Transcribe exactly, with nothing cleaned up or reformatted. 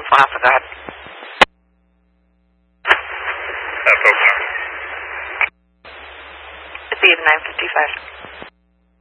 one Alpha, go ahead. Uh, program. It's Eve nine fifty-five.